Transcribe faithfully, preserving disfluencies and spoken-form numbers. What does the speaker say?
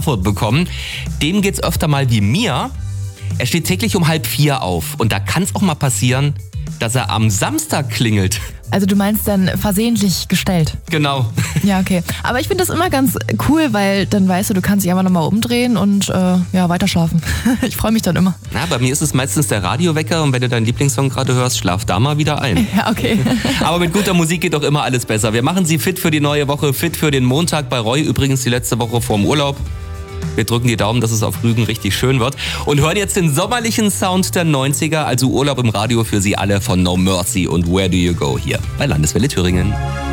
Schlafwort bekommen. Dem geht's öfter mal wie mir. Er steht täglich um halb vier auf und da kann es auch mal passieren, dass er am Samstag klingelt. Also du meinst dann versehentlich gestellt? Genau. Ja, okay. Aber ich finde das immer ganz cool, weil dann weißt du, du kannst dich einfach nochmal umdrehen und äh, ja, weiterschlafen. Ich freue mich dann immer. Na, bei mir ist es meistens der Radiowecker und wenn du deinen Lieblingssong gerade hörst, schlaf da mal wieder ein. Ja, okay. Aber mit guter Musik geht doch immer alles besser. Wir machen Sie fit für die neue Woche, fit für den Montag bei Roy. Übrigens die letzte Woche vorm Urlaub. Wir drücken die Daumen, dass es auf Rügen richtig schön wird und hören jetzt den sommerlichen Sound der neunziger, also Urlaub im Radio für Sie alle von No Mercy und Where Do You Go hier bei Landeswelle Thüringen.